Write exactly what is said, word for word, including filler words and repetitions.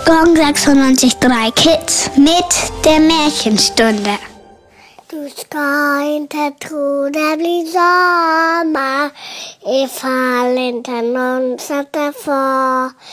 Gong sechsundneunzig Komma drei Kids mit der Märchenstunde. Du skøjte tro, der blir sommer. I fallen til nogen, så derfor